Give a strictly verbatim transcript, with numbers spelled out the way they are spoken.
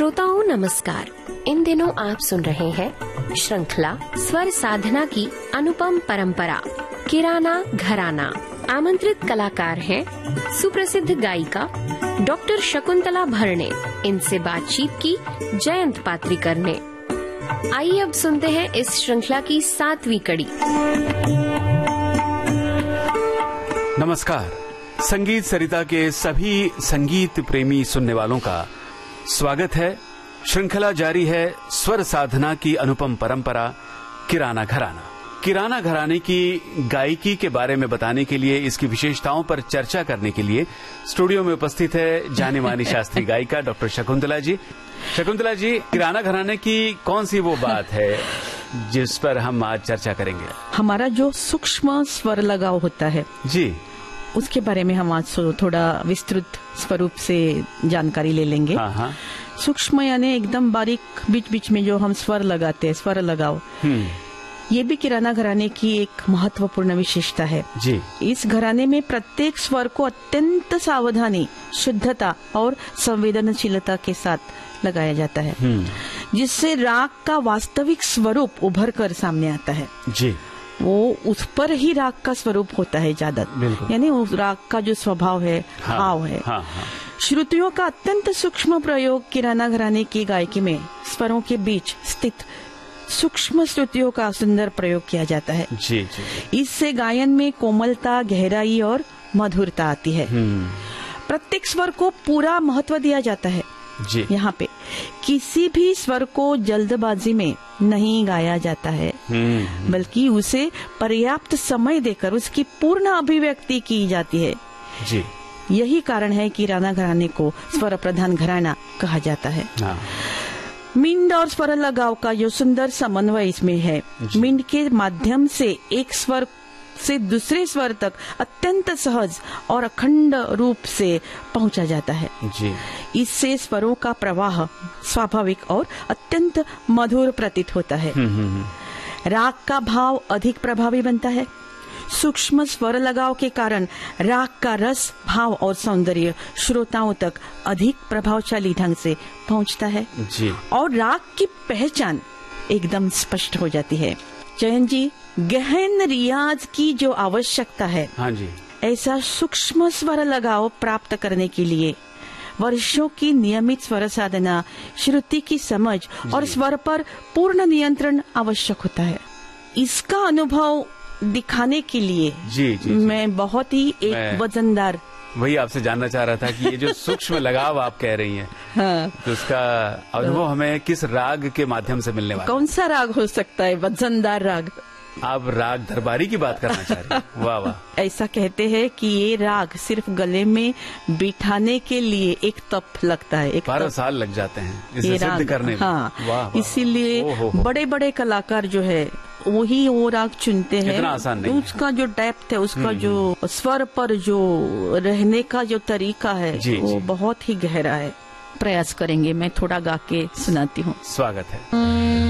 श्रोताओं नमस्कार। इन दिनों आप सुन रहे हैं श्रृंखला स्वर साधना की अनुपम परंपरा किराना घराना। आमंत्रित कलाकार हैं सुप्रसिद्ध गायिका डॉक्टर शकुंतला भरणे। इनसे बातचीत की जयंत पात्रिकर ने। आइए अब सुनते हैं इस श्रृंखला की सातवीं कड़ी। नमस्कार। संगीत सरिता के सभी संगीत प्रेमी सुनने वालों का स्वागत है। श्रृंखला जारी है स्वर साधना की अनुपम परंपरा किराना घराना। किराना घराने की गायकी के बारे में बताने के लिए, इसकी विशेषताओं पर चर्चा करने के लिए स्टूडियो में उपस्थित है जानी मानी शास्त्रीय गायिका डॉक्टर शकुंतला जी। शकुंतला जी, किराना घराने की कौन सी वो बात है जिस पर हम आज चर्चा करेंगे? हमारा जो सूक्ष्म स्वर लगाव होता है जी, उसके बारे में हम आज थोड़ा विस्तृत स्वरूप से जानकारी ले लेंगे। हाँ हाँ। सूक्ष्म यानी एकदम बारीक, बीच बीच में जो हम स्वर लगाते हैं, स्वर लगाव, ये भी किराना घराने की एक महत्वपूर्ण विशेषता है जी। इस घराने में प्रत्येक स्वर को अत्यंत सावधानी, शुद्धता और संवेदनशीलता के साथ लगाया जाता है, जिससे राग का वास्तविक स्वरूप उभर कर सामने आता है जी। वो उस पर ही राग का स्वरूप होता है ज्यादा, यानी उस राग का जो स्वभाव है, हाँ, भाव है। हाँ, हाँ। श्रुतियों श्रुतियों का अत्यंत सूक्ष्म प्रयोग किराना घराने की गायकी में स्वरों के बीच स्थित सूक्ष्म श्रुतियों का सुंदर प्रयोग किया जाता है जी, जी। इससे गायन में कोमलता, गहराई और मधुरता आती है। प्रत्येक स्वर को पूरा महत्व दिया जाता है जी। यहाँ पे किसी भी स्वर को जल्दबाजी में नहीं गाया जाता है, बल्कि उसे पर्याप्त समय देकर उसकी पूर्ण अभिव्यक्ति की जाती है जी। यही कारण है कि किराना घराने को स्वर प्रधान घराना कहा जाता है। हाँ। मिंड और स्वर लगाव का जो सुंदर समन्वय इसमें है। मिंड के माध्यम से एक स्वर से दूसरे स्वर तक अत्यंत सहज और अखंड रूप से पहुंचा जाता है जी। इससे स्वरों का प्रवाह स्वाभाविक और अत्यंत मधुर प्रतीत होता है। राग का भाव अधिक प्रभावी बनता है। सूक्ष्म स्वर लगाव के कारण राग का रस, भाव और सौंदर्य श्रोताओं तक अधिक प्रभावशाली ढंग से पहुंचता है जी। और राग की पहचान एकदम स्पष्ट हो जाती है। जयंत जी, गहन रियाज की जो आवश्यकता है, हाँ जी, ऐसा सूक्ष्म स्वर लगाव प्राप्त करने के लिए वर्षों की नियमित स्वर साधना, श्रुति की समझ और स्वर पर पूर्ण नियंत्रण आवश्यक होता है। इसका अनुभव दिखाने के लिए जी, जी, जी। मैं बहुत ही एक वजनदार, वही आपसे जानना चाह रहा था कि ये जो सूक्ष्म लगाव आप कह रही हैं, हाँ, तो उसका अनुभव हमें किस राग के माध्यम से मिलने वाला? कौन सा राग हो सकता है? वजनदार राग। आप राग दरबारी की बात करना चाह रही हैं? वाह वाह। ऐसा कहते हैं कि ये राग सिर्फ गले में बिठाने के लिए एक तप लगता है, एक बारह तप। साल लग जाते हैं इसे सिद्ध करने में। हाँ, वाह, इसीलिए बड़े बड़े कलाकार जो है वही वो राग चुनते हैं। इतना आसान नहीं। उसका जो डेप्थ है, उसका जो स्वर पर जो रहने का जो तरीका है, जी, वो जी। बहुत ही गहरा है। प्रयास करेंगे, मैं थोड़ा गा के सुनाती हूँ। स्वागत है।